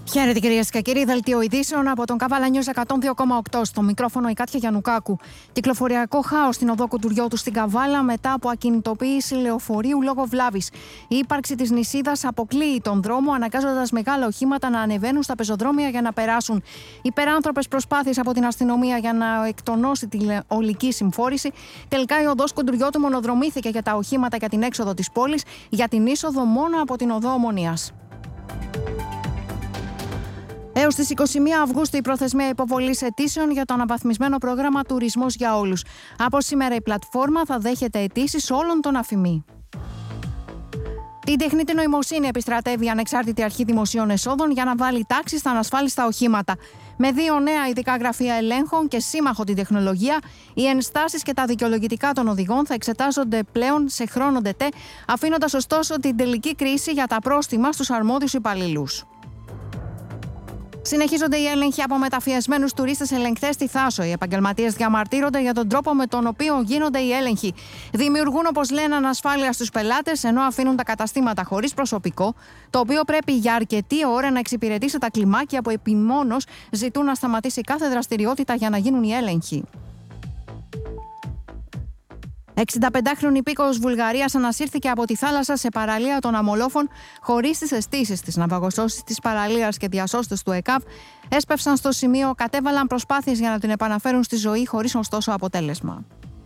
Χαίρετε κυρίες και κύριοι, δελτίο ειδήσεων από τον Καβάλα News 102,8. Στο μικρόφωνο η Κάτια Γιαννουκάκου. Κυκλοφοριακό χάος στην οδό Κουντουριώτου στην Καβάλα μετά από ακινητοποίηση λεωφορείου λόγω βλάβης. Η ύπαρξη της νησίδας αποκλείει τον δρόμο, αναγκάζοντας μεγάλα οχήματα να ανεβαίνουν στα πεζοδρόμια για να περάσουν. Υπεράνθρωπες προσπάθειες από την αστυνομία για να εκτονώσει τη ολική συμφόρηση. Τελικά η οδός Κουντουριώτου μονοδρομήθηκε για τα οχήματα για την έξοδο της πόλης, για την είσοδο μόνο από την οδό Ομονίας. Έως τις 21 Αυγούστου η προθεσμία υποβολής αιτήσεων για το αναβαθμισμένο πρόγραμμα Τουρισμός για Όλους. Από σήμερα η πλατφόρμα θα δέχεται αιτήσεις όλων των ΑΦΗΜΗ. Την τεχνητή νοημοσύνη επιστρατεύει η Ανεξάρτητη Αρχή Δημοσίων Εσόδων για να βάλει τάξη στα ανασφάλιστα οχήματα. Με 2 νέα ειδικά γραφεία ελέγχων και σύμμαχο την τεχνολογία, οι ενστάσεις και τα δικαιολογητικά των οδηγών θα εξετάζονται πλέον σε χρόνο ΔΕΤΕ, αφήνοντας ωστόσο την τελική κρίση για τα πρόστιμα στους αρμόδιους υπαλλήλους. Συνεχίζονται οι έλεγχοι από μεταφιεσμένους τουρίστες ελεγκτές στη Θάσο. Οι επαγγελματίες διαμαρτύρονται για τον τρόπο με τον οποίο γίνονται οι έλεγχοι. Δημιουργούν, όπως λένε, ανασφάλεια στους πελάτες, ενώ αφήνουν τα καταστήματα χωρίς προσωπικό, το οποίο πρέπει για αρκετή ώρα να εξυπηρετήσει τα κλιμάκια που επιμόνως ζητούν να σταματήσει κάθε δραστηριότητα για να γίνουν οι έλεγχοι. 65χρονη υπήκοος Βουλγαρίας ανασύρθηκε από τη θάλασσα σε παραλία των Αμολόφων χωρίς τις αισθήσεις της. Ναυαγοσώσεις της παραλίας και διασώστες του ΕΚΑΒ έσπευσαν στο σημείο, κατέβαλαν προσπάθειες για να την επαναφέρουν στη ζωή, χωρίς ωστόσο αποτέλεσμα.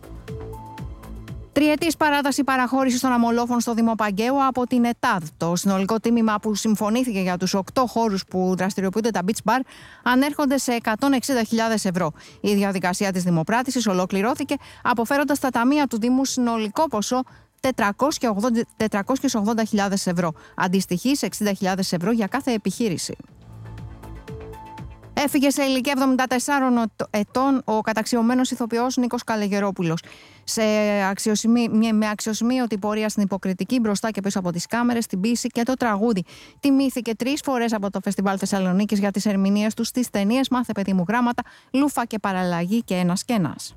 Τριετής παράταση παραχώρησης των Αμολόφων στο Δήμο Παγκαίου από την ΕΤΑΔ. Το συνολικό τίμημα που συμφωνήθηκε για τους 8 χώρους που δραστηριοποιούνται τα beach bar ανέρχονται σε 160.000 ευρώ. Η διαδικασία της δημοπράτησης ολοκληρώθηκε, αποφέροντας στα ταμεία του Δήμου συνολικό ποσό 480.000 ευρώ. Αντιστοιχεί σε 60.000 ευρώ για κάθε επιχείρηση. Έφυγε σε ηλικία 74 ετών ο καταξιωμένος ηθοποιός Νίκος Καλεγερόπουλος. Με αξιοσημείωτη πορεία στην υποκριτική, μπροστά και πίσω από τις κάμερες, την ποίηση και το τραγούδι. Τιμήθηκε 3 φορές από το Φεστιβάλ Θεσσαλονίκης για τις ερμηνείες του στις ταινίες «Μάθε παιδί μου γράμματα», «Λούφα και παραλλαγή» και «Ένας και ένας».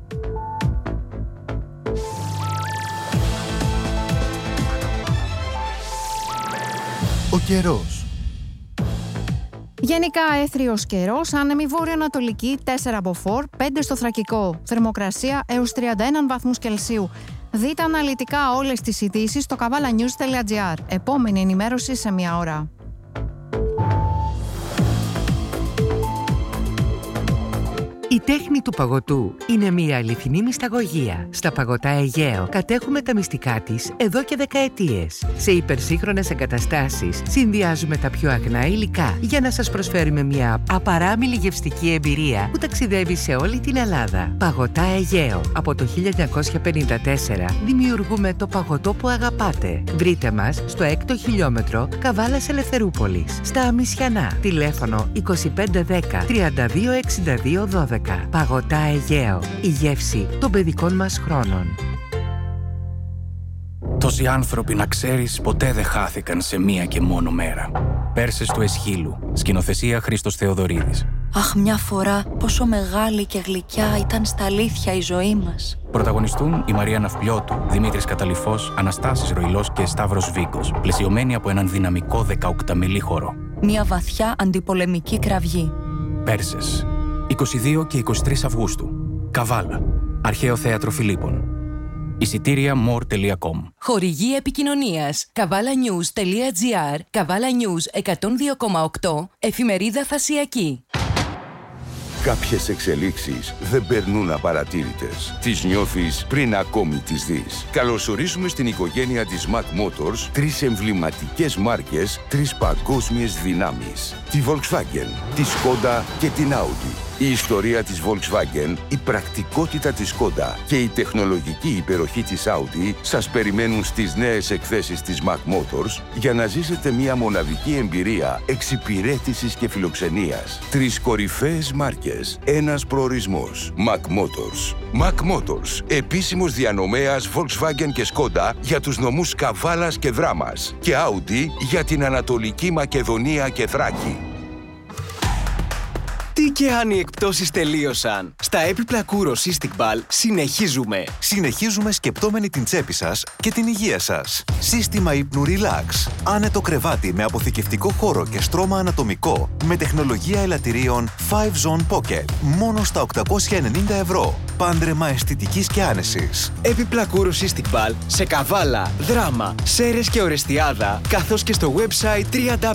Ο καιρός. Γενικά έθριος καιρός, άνεμη βόρειο-ανατολική, 4 από 4, 5 στο Θρακικό. Θερμοκρασία έως 31 βαθμούς Κελσίου. Δείτε αναλυτικά όλες τις ειδήσεις στο kavalanews.gr. Επόμενη ενημέρωση σε 1 ώρα. Η τέχνη του παγωτού είναι μια αληθινή μυσταγωγία. Στα Παγωτά Αιγαίο κατέχουμε τα μυστικά της εδώ και δεκαετίες. Σε υπερσύγχρονες εγκαταστάσεις συνδυάζουμε τα πιο αγνά υλικά για να σας προσφέρουμε μια απαράμιλη γευστική εμπειρία που ταξιδεύει σε όλη την Ελλάδα. Παγωτά Αιγαίο. Από το 1954 δημιουργούμε το παγωτό που αγαπάτε. Βρείτε μας στο 6ο χιλιόμετρο Καβάλας Ελευθερούπολης, στα Αμισιανά. Τηλέφωνο 2510 3262 12. Παγωτά Αιγαίο. Η γεύση των παιδικών μας χρόνων. Τόσοι άνθρωποι, να ξέρεις, ποτέ δεν χάθηκαν σε μία και μόνο μέρα. Πέρσες του Εσχύλου. Σκηνοθεσία Χρήστος Θεοδωρίδης. Αχ, μια φορά πόσο μεγάλη και γλυκιά ήταν στα αλήθεια η ζωή μας. Πρωταγωνιστούν η Μαρία Ναυπλιώτου, Δημήτρης Καταλυφός, Αναστάσης Ροϊλός και Σταύρος Βίγκος, πλαισιωμένοι από έναν δυναμικό 18μηλή χορό. Μια βαθιά αντιπολεμική κραυγή. Πέρσες. 22 και 23 Αυγούστου. Καβάλα. Αρχαίο Θέατρο Φιλίππων. Εισιτήρια more.com. Χορηγή επικοινωνίας kavalanews.gr, Καβάλα News 102,8, εφημερίδα Θασιακή. Κάποιες εξελίξεις δεν περνούν απαρατήρητες. Τις νιώθεις πριν ακόμη τις δεις. Καλωσορίζουμε στην οικογένεια της Mac Motors 3 εμβληματικές μάρκες, 3 παγκόσμιες δυνάμεις. Τη Volkswagen, τη Skoda και την Audi. Η ιστορία της Volkswagen, η πρακτικότητα της Skoda και η τεχνολογική υπεροχή της Audi σας περιμένουν στις νέες εκθέσεις της Mac Motors για να ζήσετε μια μοναδική εμπειρία εξυπηρέτησης και φιλοξενίας. 3 κορυφαίες μάρκες, ένας προορισμός. Mac Motors. Mac Motors, επίσημος διανομέας Volkswagen και Skoda για τους νομούς Καβάλας και Δράμας και Audi για την Ανατολική Μακεδονία και Θράκη. Τι Τι και αν οι εκπτώσεις τελείωσαν. Στα έπιπλα Kouros Cystic Ball συνεχίζουμε. Συνεχίζουμε σκεπτόμενοι την τσέπη σας και την υγεία σας. Σύστημα ύπνου Relax. Άνετο κρεβάτι με αποθηκευτικό χώρο και στρώμα ανατομικό με τεχνολογία ελαττηρίων 5Zone Pocket. Μόνο στα 890 ευρώ. Πάντρεμα αισθητικής και άνεσης. Έπιπλα Kouros Cystic Ball σε Καβάλα, Δράμα, Σέρρες και Ορεστιάδα, καθώς και στο website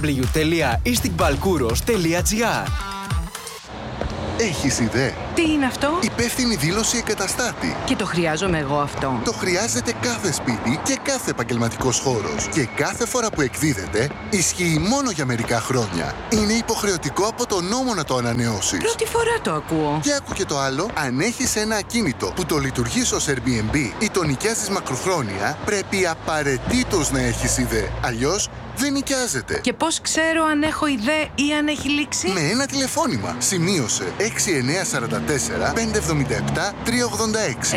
www.isticballkouros.gr. Έχεις ιδέα? Τι είναι αυτό? Υπεύθυνη δήλωση εγκαταστάτη. Και το χρειάζομαι εγώ αυτό. Το χρειάζεται κάθε σπίτι και κάθε επαγγελματικός χώρος. Και κάθε φορά που εκδίδεται, ισχύει μόνο για μερικά χρόνια. Είναι υποχρεωτικό από το νόμο να το ανανεώσεις. Πρώτη φορά το ακούω. Και άκου και το άλλο, αν έχεις ένα ακίνητο που το λειτουργείς ως Airbnb ή το νοικιάζεις μακροχρόνια, πρέπει απαραίτητος να έχεις ιδέα. Αλλιώς δεν νοικιάζεται. Και πώς ξέρω αν έχω ιδέα ή αν έχει λήξει? Με ένα τηλεφώνημα. Σημείωσε 6944 577 386.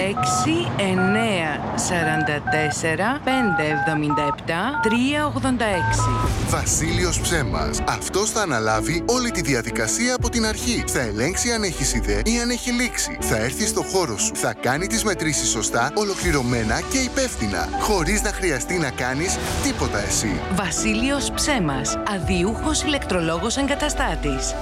6944 577 386. Βασίλειος Ψέμας. Αυτός θα αναλάβει όλη τη διαδικασία από την αρχή. Θα ελέγξει αν έχεις ιδέα ή αν έχει λήξει. Θα έρθει στο χώρο σου. Θα κάνει τις μετρήσεις σωστά, ολοκληρωμένα και υπεύθυνα. Χωρίς να χρειαστεί να κάνεις τίποτα εσύ. Βασίλειος Ψέμας, αδιούχος ηλεκτρολόγος εγκαταστάτης.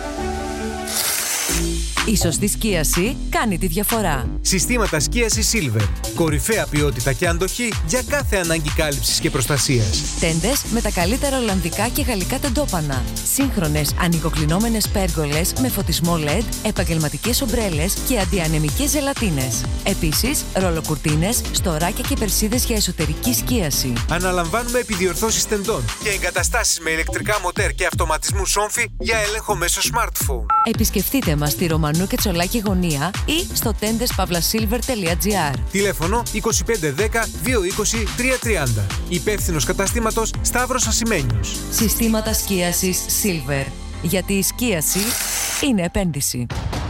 Η σωστή σκίαση κάνει τη διαφορά. Συστήματα σκίασης Silver. Κορυφαία ποιότητα και αντοχή για κάθε ανάγκη κάλυψης και προστασίας. Τέντες με τα καλύτερα ολλανδικά και γαλλικά τεντόπανα. Σύγχρονες ανοιγοκλεινόμενες πέργολες με φωτισμό LED, επαγγελματικές ομπρέλες και αντιανεμικές ζελατίνες. Επίσης, ρολοκουρτίνες, στοράκια και περσίδες για εσωτερική σκίαση. Αναλαμβάνουμε επιδιορθώσεις τεντών και εγκαταστάσεις με ηλεκτρικά μοτέρ και αυτοματισμού σόμφι για έλεγχο μέσω smartphone. Επισκεφτείτε μας στη Ρωμανού και Τσολάκη γωνία ή στο tendespavlasilver.gr. Τηλέφωνο 2510 220 330. Υπεύθυνος καταστήματος Σταύρος Ασημένιος. Συστήματα σκίασης Silver. Γιατί η σκίαση είναι επένδυση.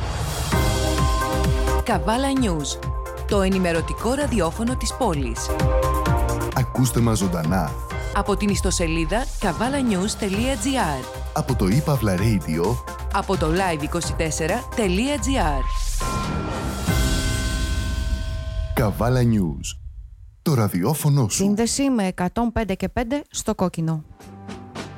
Καβάλα News. Το ενημερωτικό ραδιόφωνο της πόλης. Ακούστε μας ζωντανά Από την ιστοσελίδα kavalanews.gr. από το ePavla Radio, Από το live24.gr. Καβάλα News. Το ραδιόφωνο σου. Σύνδεση με 105 και 5 στο κόκκινο.